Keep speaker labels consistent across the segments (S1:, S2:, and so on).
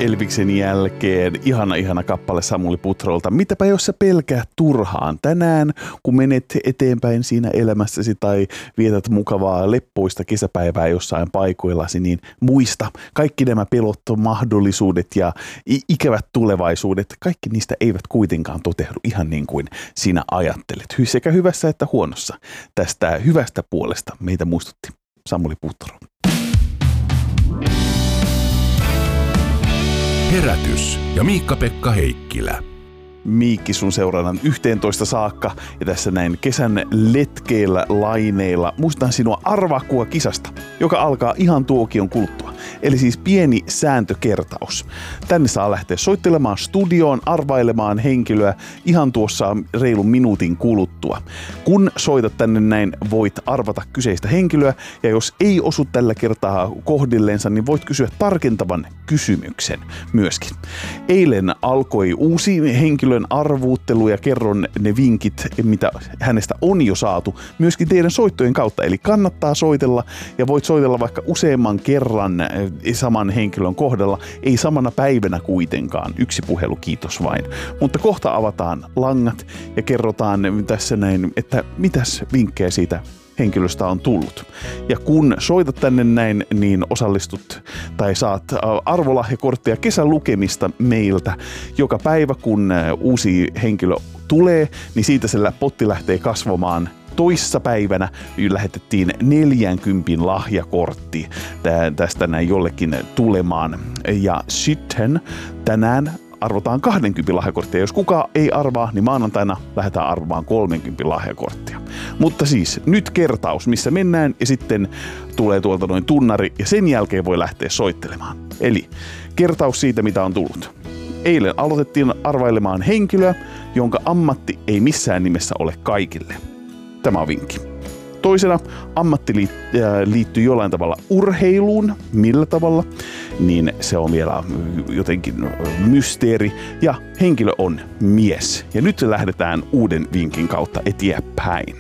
S1: Elviksen jälkeen ihana kappale Samuli Putrolta. Mitäpä jos sä pelkäät turhaan tänään, kun menet eteenpäin siinä elämässäsi tai vietät mukavaa leppoista kesäpäivää jossain paikoillasi, niin muista kaikki nämä pelot, mahdollisuudet ja ikävät tulevaisuudet, kaikki niistä eivät kuitenkaan toteudu ihan niin kuin sinä ajattelet. Sekä hyvässä että huonossa. Tästä hyvästä puolesta meitä muistutti Samuli Putro.
S2: Herätys ja Miikka-Pekka Heikkilä.
S1: Miikki sun seuraanan 11 saakka ja tässä näin kesän letkeillä laineilla muistan sinua arvaakua kisasta, joka alkaa ihan tuokion kuluttua. Eli siis pieni sääntökertaus. Tänne saa lähteä soittelemaan studioon, arvailemaan henkilöä ihan tuossa reilun minuutin kuluttua. Kun soitat tänne näin, voit arvata kyseistä henkilöä ja jos ei osu tällä kertaa kohdilleensa, niin voit kysyä tarkentavan kysymyksen myöskin. Eilen alkoi uusi henkilön arvuuttelu ja kerron ne vinkit, mitä hänestä on jo saatu myöskin teidän soittojen kautta. Eli kannattaa soitella ja voit soitella vaikka useamman kerran saman henkilön kohdalla. Ei samana päivänä kuitenkaan. Yksi puhelu, kiitos vain. Mutta kohta avataan langat ja kerrotaan tässä näin, että mitäs vinkkejä siitä henkilöstä on tullut. Ja kun soitat tänne näin, niin osallistut tai saat arvolahjakortteja kesän lukemista meiltä joka päivä, kun uusi henkilö tulee, niin siitä se potti lähtee kasvamaan. Toissa päivänä lähetettiin 40 lahjakortti tästä näin jollekin tulemaan. Ja sitten tänään arvotaan 20 lahjakorttia. Jos kukaan ei arvaa, niin maanantaina lähdetään arvomaan 30 lahjakorttia. Mutta siis nyt kertaus, missä mennään ja sitten tulee tuolta noin tunnari ja sen jälkeen voi lähteä soittelemaan. Eli kertaus siitä, mitä on tullut. Eilen aloitettiin arvailemaan henkilöä, jonka ammatti ei missään nimessä ole kaikille. Tämä on vinkki. Toisena ammatti liittyy jollain tavalla urheiluun. Millä tavalla? Niin se on vielä jotenkin mysteeri. Ja henkilö on mies. Ja nyt lähdetään uuden vinkin kautta eteenpäin.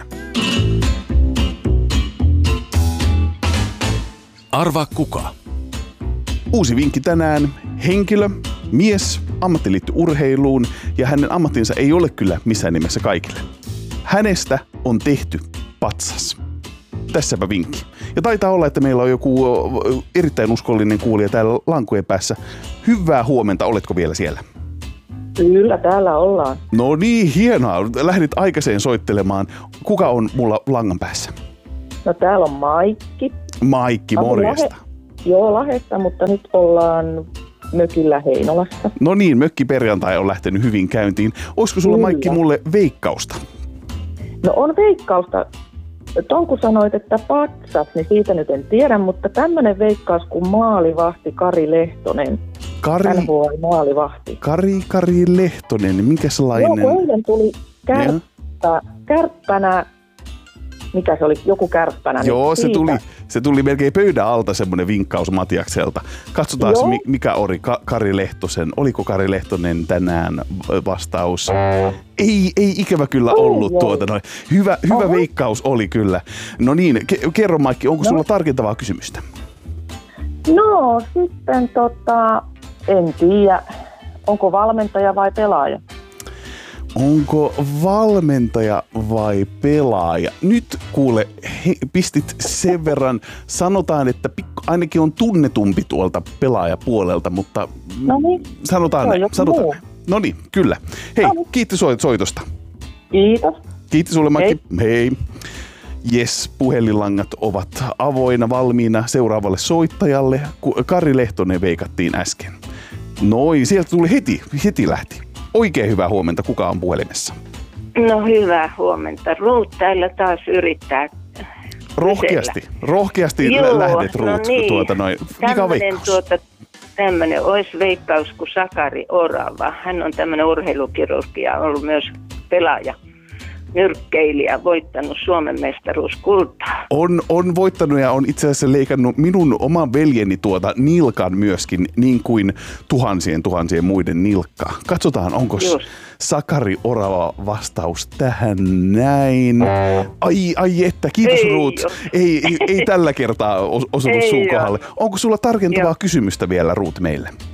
S2: Arvaa kuka?
S1: Uusi vinkki tänään. Henkilö, mies, ammatti liittyy urheiluun ja hänen ammattinsa ei ole kyllä missään nimessä kaikille. Hänestä on tehty patsas. Tässäpä vinkki. Ja taitaa olla, että meillä on joku erittäin uskollinen kuulija täällä lankujen päässä. Hyvää huomenta, oletko vielä siellä?
S3: Kyllä, täällä ollaan.
S1: No niin, hienoa. Lähdit aikaiseen soittelemaan. Kuka on mulla langan päässä?
S3: No täällä on Maikki.
S1: Maikki, morjesta.
S3: Lahdesta, mutta nyt ollaan mökillä Heinolassa.
S1: No niin, mökkiperjantai on lähtenyt hyvin käyntiin. Olisiko sulla,
S3: Kyllä.
S1: Maikki, mulle veikkausta?
S3: No on veikkausta. Ton kun sanoit, että patsas, niin siitä nyt en tiedä, mutta tämmönen veikkaus kuin maalivahti Kari Lehtonen. NHL-maalivahti.
S1: Kari Lehtonen, minkälainen?
S3: Joo, eilen tuli kärppänä. Mikä se oli? Joku kärppänä.
S1: Joo, se tuli melkein pöydän alta semmoinen vinkkaus Matiakselta. Katsotaan, mikä oli Kari Lehtosen. Oliko Kari Lehtonen tänään vastaus? Ei ikävä kyllä ollut tuota noin. Hyvä veikkaus oli kyllä. No niin, kerro Maikki, onko sulla tarkentavaa kysymystä?
S3: No sitten en tiedä, onko valmentaja vai pelaaja?
S1: Onko valmentaja vai pelaaja? Nyt kuule, pistit sen verran, sanotaan, että ainakin on tunnetumpi tuolta pelaajapuolelta, mutta sanotaan näin. No niin, kyllä. Hei, kiitos soitosta.
S3: Kiitos.
S1: Kiitos sulle, Maikki. Hei. Jes, puhelinlangat ovat avoinna valmiina seuraavalle soittajalle. Kari Lehtonen veikattiin äsken. Noin, sieltä tuli heti lähti. Oikein hyvää huomenta. Kuka on puhelimessa?
S4: No hyvää huomenta. Ruut täällä taas yrittää
S1: Rohkeasti lähdet, Ruut.
S4: No niin.
S1: Mikä on veikkaus?
S4: Tämmöinen olisi veikkaus kuin Sakari Orava. Hän on tämmöinen urheilukirurgi ja ollut myös pelaaja. Nyrkkeilijä, voittanut Suomen mestaruuskultaa.
S1: On voittanut ja on itse asiassa leikannut minun oman veljeni nilkan myöskin, niin kuin tuhansien muiden nilkkaa. Katsotaan, onko Sakari Orava vastaus tähän näin. Ai että, kiitos Ruut. Ei tällä kertaa osunut suun kohdalle. Onko sulla tarkentavaa kysymystä vielä, Ruut, meille?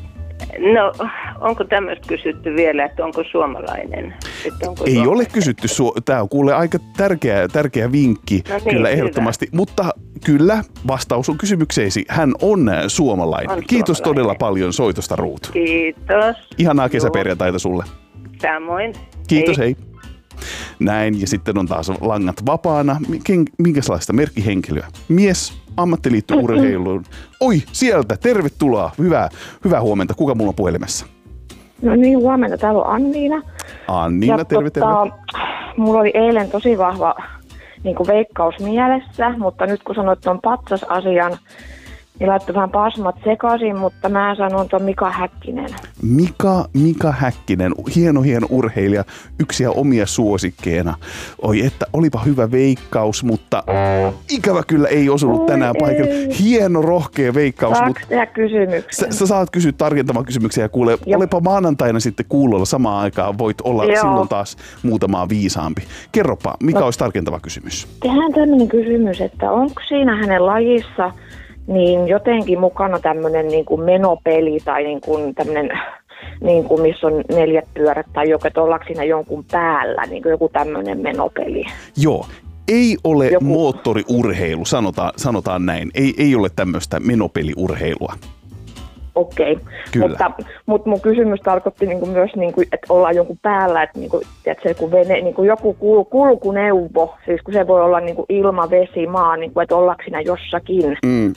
S4: No, onko tämmöistä kysytty vielä, että onko suomalainen?
S1: Ei ole kysytty. Tämä on kuule aika tärkeä vinkki, no niin, kyllä ehdottomasti. Hyvä. Mutta kyllä, vastaus on kysymykseesi. Hän on suomalainen. Kiitos todella paljon soitosta, Ruut.
S4: Kiitos.
S1: Ihanaa kesäperjantaita sulle.
S4: Samoin.
S1: Kiitos, hei. Näin, ja sitten on taas langat vapaana. Minkälaista merkkihenkilöä? Mies, ammattiliittourheiluun. Oi, sieltä, tervetuloa. Hyvää huomenta. Kuka mulla on puhelimessa?
S3: No niin, huomenta. Täällä on Anniina.
S1: Anniina, terve.
S3: Mulla oli eilen tosi vahva veikkaus mielessä, mutta nyt kun sanoit tuon patsasasian, niin laittoi vähän pasmat sekaisin, mutta mä sanon tuon Mika Häkkinen.
S1: Mika Häkkinen, hieno urheilija, yksi ja omia suosikkeena. Oi, että olipa hyvä veikkaus, mutta ikävä kyllä ei osunut tänään paikalle. Hieno, rohkea veikkaus.
S3: Saanko tehdä kysymyksen?
S1: Sä saat kysyä tarkentavan kysymyksen ja kuule, olepa maanantaina sitten kuulolla samaan aikaan. Voit olla silloin taas muutamaa viisaampi. Kerropa, mikä olisi tarkentava kysymys?
S3: Tehdään tämmöinen kysymys, että onko siinä hänen lajissa niin jotenkin mukana tämmöinen menopeli tai tämmöinen, missä on 4 pyörät tai että ollaanko siinä jonkun päällä, joku tämmöinen menopeli.
S1: Joo, ei ole moottoriurheilu, sanotaan näin. Ei ole tämmöistä menopeliurheilua.
S3: Okei, mutta mun kysymys tarkoitti myös, että ollaan jonkun päällä, että tiedätkö, kun joku kulkuneuvo, siis kun se voi olla ilma, vesi, maa, että ollaanko siinä jossakin.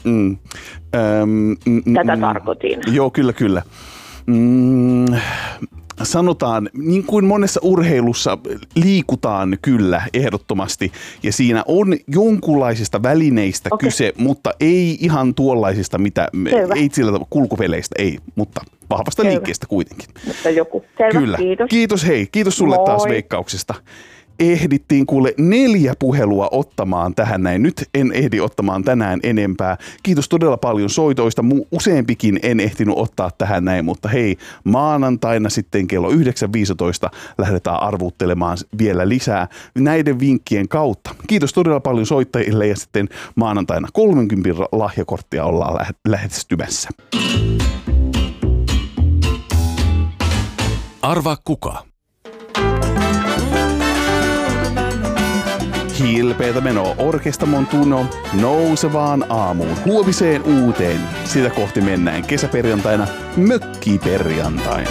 S3: Tätä tarkoitin.
S1: Joo, kyllä. Sanotaan, niin kuin monessa urheilussa liikutaan kyllä ehdottomasti ja siinä on jonkunlaisista välineistä kyse, mutta ei ihan tuollaisista, ei sillä kulkupeleistä, ei, mutta vahvasta liikkeestä kuitenkin.
S3: Mutta joku. Selvä,
S1: kyllä.
S3: Kiitos.
S1: Kiitos sulle taas veikkauksesta. Ehdittiin kuule 4 puhelua ottamaan tähän näin. Nyt en ehdi ottamaan tänään enempää. Kiitos todella paljon soitoista. Useampikin en ehtinyt ottaa tähän näin, mutta hei, maanantaina sitten kello 9.15 lähdetään arvuuttelemaan vielä lisää näiden vinkkien kautta. Kiitos todella paljon soittajille ja sitten maanantaina 30 lahjakorttia ollaan lähestymässä.
S2: Arvaa kuka.
S1: Hilpeätä menoa Orkestamon Tuno nousevaan aamuun, huomiseen uuteen. Sitä kohti mennään kesäperjantaina, mökkiperjantaina.